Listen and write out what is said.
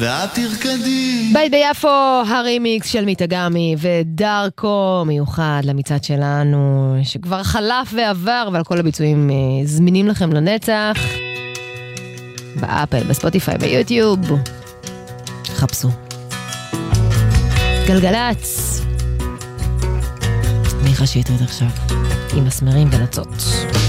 ואת תרקדי. בית ביפו, הרימיקס של מיטגמי ודרקו, מיוחד למצעד שלנו שכבר חלף ועבר, אבל כל הביצועים זמינים לכם לנצח באפל, בספוטיפיי, ביוטיוב. חפשו גלגלץ. מיכה שטרית עכשיו עם מסמרים ונצות.